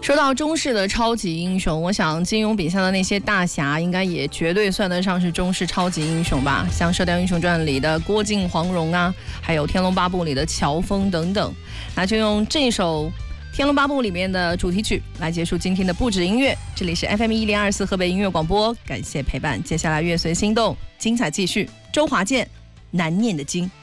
说到中式的超级英雄，我想金庸笔下的那些大侠应该也绝对算得上是中式超级英雄吧，像《射雕英雄传》里的郭靖、黄蓉啊，还有《天龙八部》里的乔峰等等。那就用这首《天龙八部》里面的主题曲来结束今天的不止音乐。这里是 FM1024 河北音乐广播，感谢陪伴。接下来乐随心动，精彩继续。周华健，难念的经。